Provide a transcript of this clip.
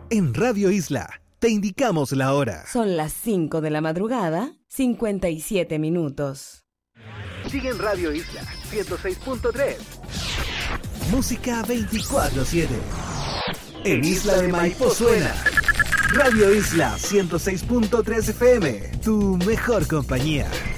En Radio Isla te indicamos la hora. Son las 5 de la madrugada, 57 minutos. Sigue en Radio Isla 106.3. Música 24/7. En Isla de Maipo suena Radio Isla 106.3 FM, tu mejor compañía.